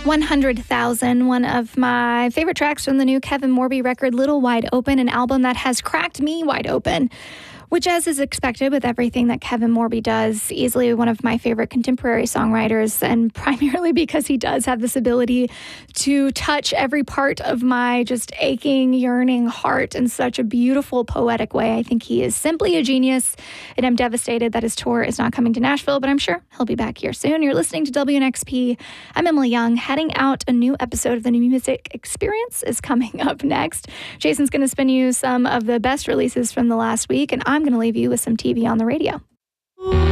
100,000, one of my favorite tracks from the new Kevin Morby record, Little Wide Open, an album that has cracked me wide open, which, as is expected with everything that Kevin Morby does, easily one of my favorite contemporary songwriters, and primarily because he does have this ability to touch every part of my just aching, yearning heart in such a beautiful, poetic way. I think he is simply a genius, and I'm devastated that his tour is not coming to Nashville, but I'm sure he'll be back here soon. You're listening to WNXP. I'm Emily Young. Heading out, a new episode of the New Music Experience is coming up next. Jason's going to spin you some of the best releases from the last week, and I'm going to leave you with some TV on the radio.